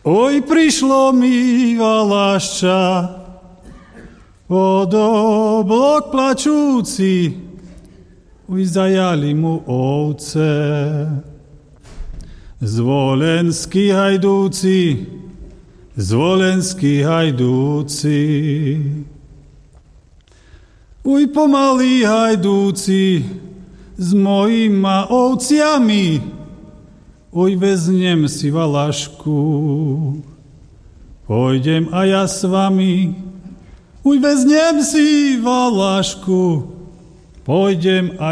Oj, prišlo mi Valašča, od oblok plačúci, uj, zajali mu ovce. Zvolenskí hajdúci, uj, pomalí hajdúci, s mojima ovciami, uj, veznem si Valašku, pôjdem a ja s vami, uj, veznem si Valašku, pôjdem a